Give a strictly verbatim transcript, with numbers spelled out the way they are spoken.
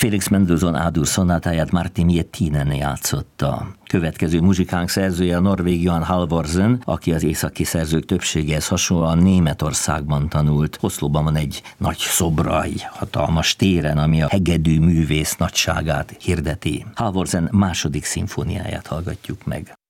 Félix Mendelssohn A-dur szonátáját Martin Miettinen játszotta. Következő muzsikánk szerzője a norvég Johan Halvorsen, aki az északi szerzők többségehez hasonlóan Németországban tanult. Oszlóban van egy nagy szobra, egy hatalmas téren, ami a hegedű művész nagyságát hirdeti. Halvorsen második szimfóniáját hallgatjuk meg.